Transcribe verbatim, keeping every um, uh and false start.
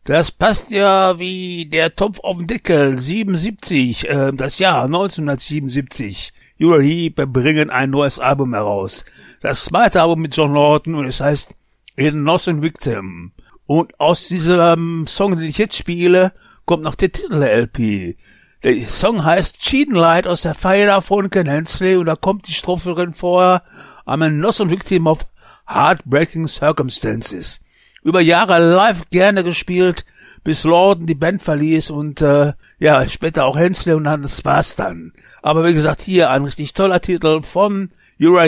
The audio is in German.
Das passt ja wie der Topf auf den Deckel. siebenundsiebzig, äh, das Jahr neunzehnhundertsiebenundsiebzig. Uriah Heep bringen ein neues Album heraus. Das zweite Album mit John Lawton und es heißt Innocent Victim. Und aus diesem Song, den ich jetzt spiele, kommt noch der Titel der L P. Der Song heißt Cheatin' Light aus der Feder von Ken Hensley und da kommt die Strophe drin vor. I'm an innocent victim of heartbreaking circumstances. Über Jahre live gerne gespielt, bis Lawton die Band verließ und äh, ja, später auch Hensley und dann das war's dann. Aber wie gesagt, hier ein richtig toller Titel von Uriah